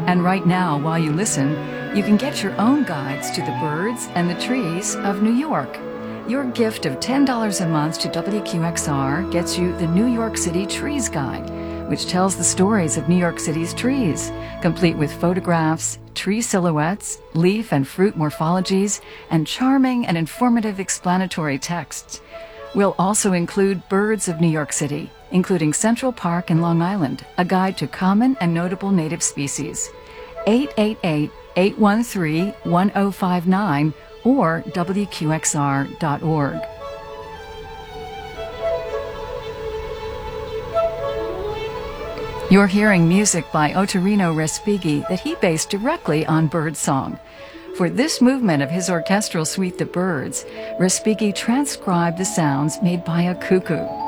And right now, while you listen, you can get your own guides to the birds and the trees of New York. Your gift of $10 a month to WQXR gets you the New York City Trees Guide, which tells the stories of New York City's trees, complete with photographs, tree silhouettes, leaf and fruit morphologies, and charming and informative explanatory texts. We'll also include Birds of New York City, including Central Park and Long Island, a guide to common and notable native species. 888-813-1059 or WQXR.org. You're hearing music by Ottorino Respighi that he based directly on birdsong. For this movement of his orchestral suite, The Birds, Respighi transcribed the sounds made by a cuckoo.